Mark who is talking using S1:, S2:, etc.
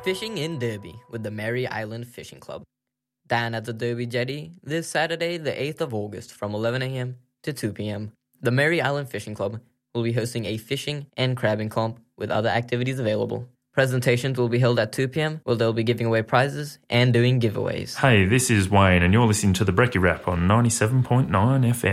S1: fishing in Derby with the Mary Island Fishing Club. Dan at the Derby Jetty this Saturday, the 8th of August from 11 a.m. to 2 p.m. The Mary Island Fishing Club will be hosting a fishing and crabbing comp with other activities available. Presentations will be held at 2 p.m. where they'll be giving away prizes and doing giveaways.
S2: Hey, this is Wayne and you're listening to the Brekkie Wrap on 97.9 FM.